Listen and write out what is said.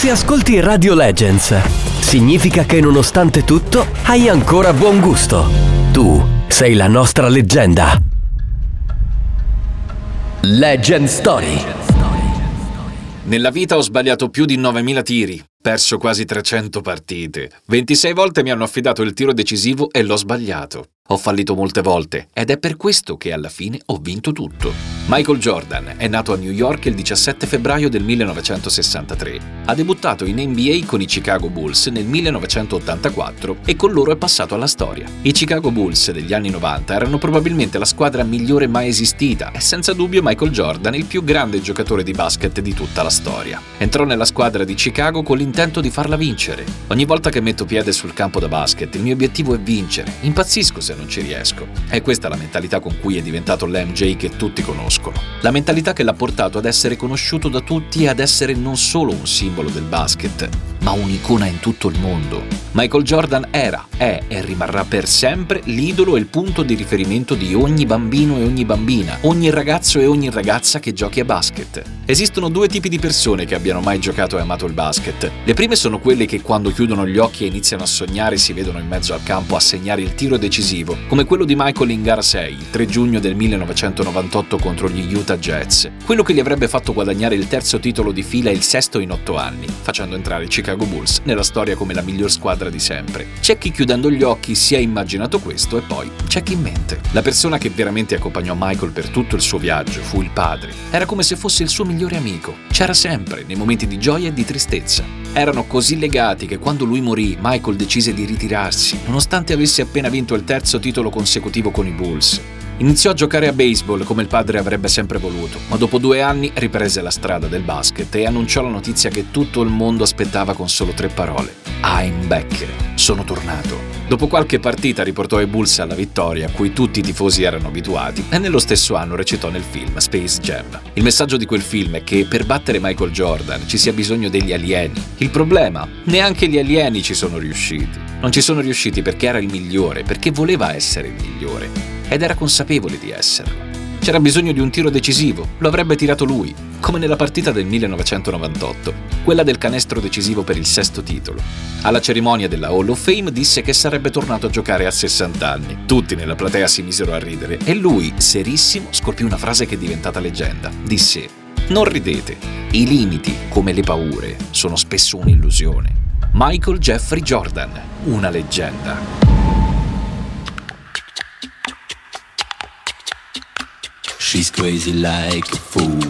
Se ascolti Radio Legends, significa che nonostante tutto hai ancora buon gusto. Tu sei la nostra leggenda. Legend Story. Nella vita ho sbagliato più di 9.000 tiri, perso quasi 300 partite. 26 volte mi hanno affidato il tiro decisivo e l'ho sbagliato. Ho fallito molte volte ed è per questo che alla fine ho vinto tutto. Michael Jordan è nato a New York il 17 febbraio del 1963. Ha debuttato in NBA con i Chicago Bulls nel 1984 e con loro è passato alla storia. I Chicago Bulls degli anni 90 erano probabilmente la squadra migliore mai esistita e senza dubbio Michael Jordan il più grande giocatore di basket di tutta la storia. Entrò nella squadra di Chicago con l'intento di farla vincere. Ogni volta che metto piede sul campo da basket il mio obiettivo è vincere. Impazzisco se non ci riesco. È questa la mentalità con cui è diventato l'MJ che tutti conoscono. La mentalità che l'ha portato ad essere conosciuto da tutti e ad essere non solo un simbolo del basket, ma un'icona in tutto il mondo. Michael Jordan era, è e rimarrà per sempre l'idolo e il punto di riferimento di ogni bambino e ogni bambina, ogni ragazzo e ogni ragazza che giochi a basket. Esistono due tipi di persone che abbiano mai giocato e amato il basket. Le prime sono quelle che quando chiudono gli occhi e iniziano a sognare si vedono in mezzo al campo a segnare il tiro decisivo, come quello di Michael in gara 6, il 3 giugno del 1998 contro gli Utah Jazz, quello che gli avrebbe fatto guadagnare il terzo titolo di fila e il sesto in 8 anni, facendo entrare i Chicago Bulls nella storia come la miglior squadra di sempre. C'è chi chiudendo gli occhi si è immaginato questo e poi c'è chi mente. La persona che veramente accompagnò Michael per tutto il suo viaggio fu il padre. Era come se fosse il suo migliore amico. C'era sempre, nei momenti di gioia e di tristezza. Erano così legati che quando lui morì, Michael decise di ritirarsi, nonostante avesse appena vinto il terzo titolo consecutivo con i Bulls. Iniziò a giocare a baseball come il padre avrebbe sempre voluto, ma dopo 2 anni riprese la strada del basket e annunciò la notizia che tutto il mondo aspettava con solo 3 parole. I'm back. Sono tornato. Dopo qualche partita riportò i Bulls alla vittoria, a cui tutti i tifosi erano abituati, e nello stesso anno recitò nel film Space Jam. Il messaggio di quel film è che per battere Michael Jordan ci sia bisogno degli alieni. Il problema? Neanche gli alieni ci sono riusciti. Non ci sono riusciti perché era il migliore, perché voleva essere il migliore. Ed era consapevole di esserlo. C'era bisogno di un tiro decisivo, lo avrebbe tirato lui, come nella partita del 1998, quella del canestro decisivo per il 6° titolo. Alla cerimonia della Hall of Fame disse che sarebbe tornato a giocare a 60 anni. Tutti nella platea si misero a ridere e lui, serissimo, scolpì una frase che è diventata leggenda. Disse: "Non ridete, i limiti, come le paure, sono spesso un'illusione." Michael Jeffrey Jordan, una leggenda. She's crazy like a fool.